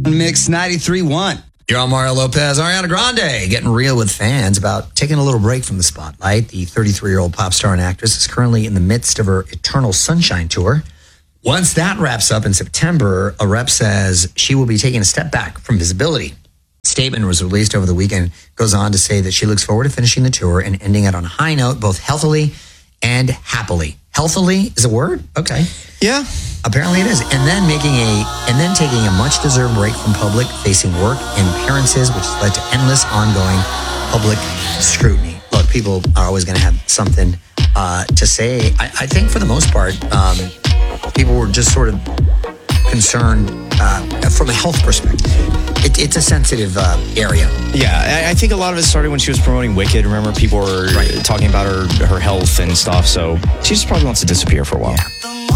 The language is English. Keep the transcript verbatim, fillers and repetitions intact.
Mix ninety-three point one. You're on Mario Lopez, Ariana Grande, getting real with fans about taking a little break from the spotlight. The thirty-three-year-old pop star and actress is currently in the midst of her Eternal Sunshine tour. Once that wraps up in September, a rep says she will be taking a step back from visibility. A statement was released over the weekend, goes on to say that she looks forward to finishing the tour and ending it on a high note, both healthily and happily. Healthily is a word? Okay. Yeah. Apparently it is. And then making a, and then taking a much-deserved break from public, facing work and appearances, which has led to endless ongoing public scrutiny. Look, people are always going to have something uh, to say. I, I think for the most part, um, people were just sort of concerned uh, from a health perspective. It, it's a sensitive uh, area. Yeah, I, I think a lot of it started when she was promoting Wicked. Remember, people were Right. talking about her, her health and stuff, so she just probably wants to disappear for a while. Yeah.